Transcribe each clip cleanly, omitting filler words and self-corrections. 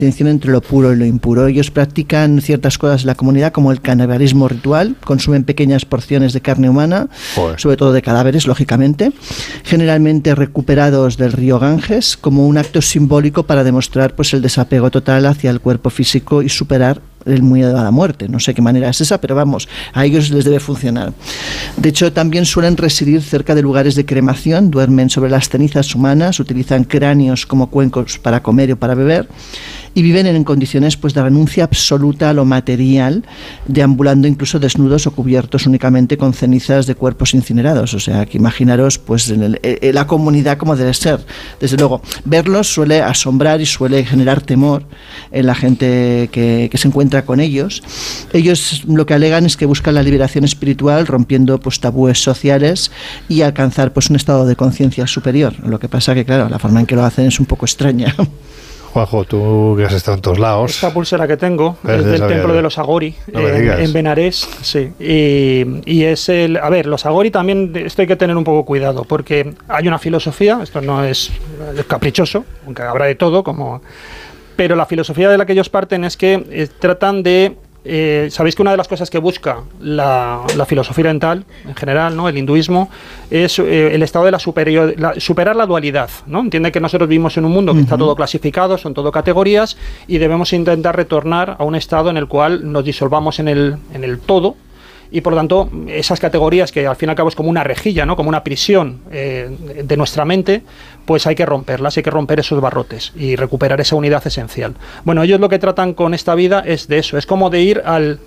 distinción entre lo puro y lo impuro. Ellos practican ciertas cosas en la comunidad, como el canibalismo ritual, consumen pequeñas porciones de carne humana, sobre todo de cadáveres, lógicamente, generalmente recuperados del río Ganges, como un acto simbólico para demostrar pues el desapego total hacia el cuerpo físico y superar el miedo a la muerte. No sé qué manera es esa, pero vamos, a ellos les debe funcionar. De hecho, también suelen residir cerca de lugares de cremación, duermen sobre las cenizas humanas, utilizan cráneos como cuencos para comer o para beber, y viven en condiciones pues de renuncia absoluta a lo material, deambulando incluso desnudos o cubiertos únicamente con cenizas de cuerpos incinerados. O sea, que imaginaros pues en la comunidad como debe ser. Desde luego, verlos suele asombrar y suele generar temor en la gente que se encuentra con ellos. Ellos lo que alegan es que buscan la liberación espiritual, rompiendo pues tabúes sociales y alcanzar pues un estado de conciencia superior. Lo que pasa que, claro, la forma en que lo hacen es un poco extraña. Juanjo, tú que has estado en todos lados. Esta pulsera que tengo es del templo de los Agori, en Benarés, sí. Y es el... A ver, los Agori también, esto hay que tener un poco cuidado, porque hay una filosofía, esto no es caprichoso, aunque habrá de todo, pero la filosofía de la que ellos parten es que tratan de... sabéis que una de las cosas que busca la filosofía oriental en general, ¿no?, el hinduismo, es el estado de superar la dualidad, ¿no? Entiende que nosotros vivimos en un mundo que está todo clasificado, son todo categorías, y debemos intentar retornar a un estado en el cual nos disolvamos en el todo. Y por lo tanto, esas categorías que al fin y al cabo es como una rejilla, ¿no?, como una prisión de nuestra mente, pues hay que romperlas, hay que romper esos barrotes y recuperar esa unidad esencial. Bueno, ellos lo que tratan con esta vida es de eso, es como de ir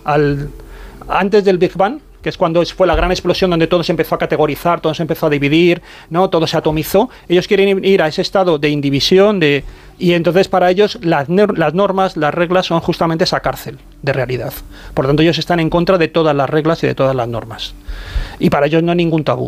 antes del Big Bang, que es cuando fue la gran explosión donde todo se empezó a categorizar, todo se empezó a dividir, ¿no?, todo se atomizó. Ellos quieren ir a ese estado de indivisión, y entonces para ellos las normas, las reglas son justamente esa cárcel de realidad. Por lo tanto, ellos están en contra de todas las reglas y de todas las normas. Y para ellos no hay ningún tabú.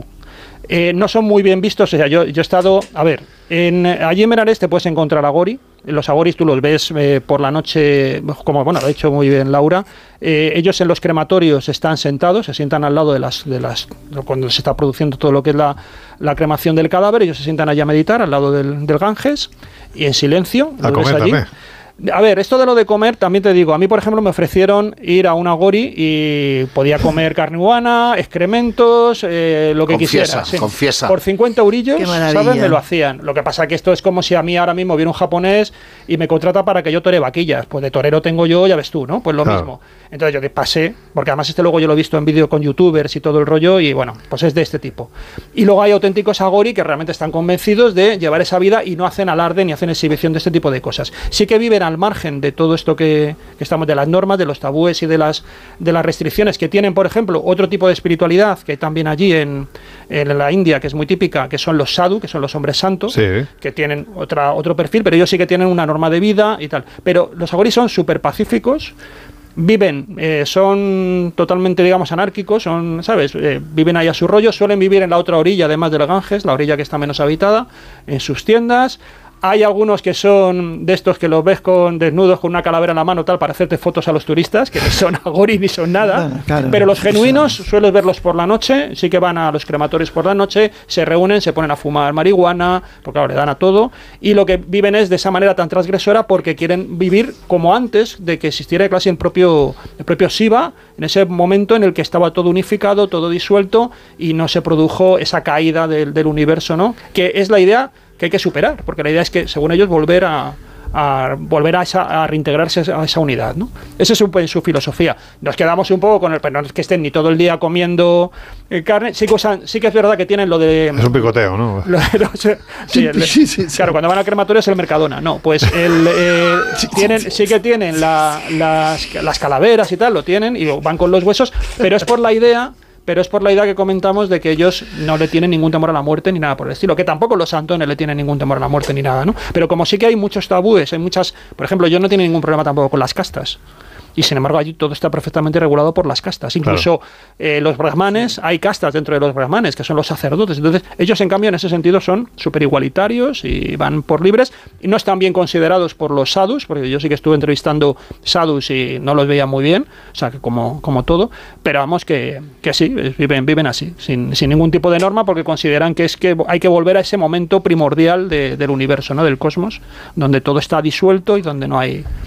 No son muy bien vistos. O sea, yo he estado... A ver, allí en Benarés te puedes encontrar Agori. Los Agoris tú los ves por la noche, como bueno, lo ha dicho muy bien Laura. Ellos en los crematorios están sentados, se sientan al lado de las cuando se está produciendo todo lo que es la cremación del cadáver. Ellos se sientan allá a meditar al lado del Ganges y en silencio. A comer allí. También. A ver, esto de lo de comer, también te digo, a mí, por ejemplo, me ofrecieron ir a un Agori y podía comer carne humana, excrementos, lo que quisiera. Sí. Confiesa. Por 50 eurillos, ¿sabes? Me lo hacían. Lo que pasa es que esto es como si a mí ahora mismo viene un japonés y me contrata para que yo tore vaquillas. Pues de torero tengo yo, ya ves tú, ¿no? Pues lo mismo. Entonces yo pasé, porque además luego yo lo he visto en vídeo con youtubers y todo el rollo, y bueno, pues es de este tipo. Y luego hay auténticos Agori que realmente están convencidos de llevar esa vida y no hacen alarde ni hacen exhibición de este tipo de cosas. Sí que viven al margen de todo esto que estamos, de las normas, de los tabúes y de las restricciones que tienen, por ejemplo, otro tipo de espiritualidad que hay también allí en la India, que es muy típica, que son los sadhu, que son los hombres santos, sí, que tienen otro perfil, pero ellos sí que tienen una norma de vida y tal. Pero los Agoris son súper pacíficos, viven, son totalmente, digamos, anárquicos, son, ¿sabes? Viven ahí a su rollo, suelen vivir en la otra orilla, además del Ganges, la orilla que está menos habitada, en sus tiendas. Hay algunos que son de estos que los ves desnudos con una calavera en la mano tal para hacerte fotos a los turistas, que no son Agori ni son nada, claro, pero los genuinos sueles verlos por la noche, sí que van a los crematorios por la noche, se reúnen, se ponen a fumar marihuana, porque claro, le dan a todo, y lo que viven es de esa manera tan transgresora porque quieren vivir como antes de que existiera casi el propio Shiva, en ese momento en el que estaba todo unificado, todo disuelto, y no se produjo esa caída del universo, ¿no? Que es la idea que hay que superar, porque la idea es que, según ellos, volver a reintegrarse a esa unidad, ¿no? Esa es su filosofía. Nos quedamos un poco con el... Pero no es que estén ni todo el día comiendo carne. Sí que es verdad que tienen lo de... Es un picoteo, ¿no? Sí. Claro, cuando van al crematorio es el Mercadona. No, pues sí que tienen las calaveras y tal, lo tienen, y van con los huesos, pero es por la idea que comentamos de que ellos no le tienen ningún temor a la muerte ni nada por el estilo, que tampoco los santones le tienen ningún temor a la muerte ni nada, ¿no? Pero como sí que hay muchos tabúes, hay muchas... Por ejemplo, ellos no tienen ningún problema tampoco con las castas. y sin embargo allí todo está perfectamente regulado por las castas. Incluso los brahmanes, hay castas dentro de los brahmanes, que son los sacerdotes. Entonces ellos en cambio en ese sentido son súper igualitarios y van por libres, y no están bien considerados por los sadhus, porque yo sí que estuve entrevistando sadhus y no los veía muy bien, o sea que como todo, pero vamos que sí, viven así, sin ningún tipo de norma, porque consideran que hay que volver a ese momento primordial del universo, ¿no? Del cosmos, donde todo está disuelto y donde no hay